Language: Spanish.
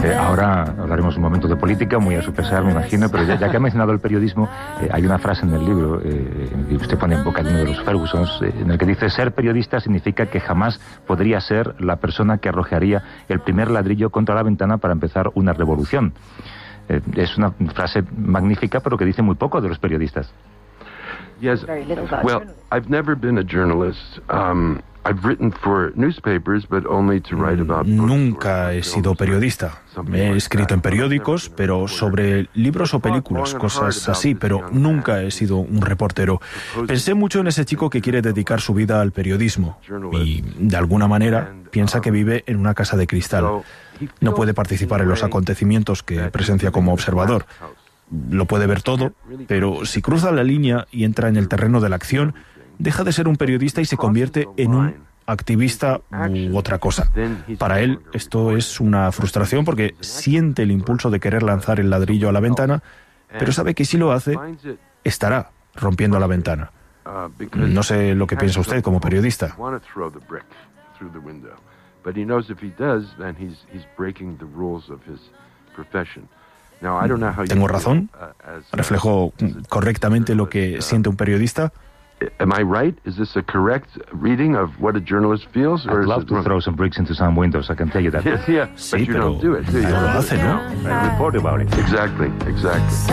Ahora hablaremos un momento de política, muy a su pesar, me imagino, pero ya que ha mencionado el periodismo, hay una frase en el libro, que usted pone en boca de uno de los Fergusons, en el que dice: ser periodista significa que jamás podría ser la persona que arrojaría el primer ladrillo contra la ventana para empezar una revolución. Es una frase magnífica, pero que dice muy poco de los periodistas. Yes. Well, I've never been a journalist. I've written for newspapers, but only to write about books. Nunca he sido periodista. He escrito en periódicos, pero sobre libros o películas, cosas así, pero nunca he sido un reportero. Pensé mucho en ese chico que quiere dedicar su vida al periodismo y, de alguna manera, piensa que vive en una casa de cristal. No puede participar en los acontecimientos que presencia como observador. Lo puede ver todo, pero si cruza la línea y entra en el terreno de la acción, deja de ser un periodista y se convierte en un activista u otra cosa. Para él esto es una frustración porque siente el impulso de querer lanzar el ladrillo a la ventana, pero sabe que si lo hace, estará rompiendo la ventana. No sé lo que piensa usted como periodista. ¿Tengo razón? ¿Reflejo correctamente lo que siente un periodista? Am I right? Is this a correct reading of what a journalist feels? I'd love to throw some bricks into some windows, I can tell you that. Yeah, Sí, but you pero don't do it, do you? no lo hace, ¿no? I report about it. Exactly.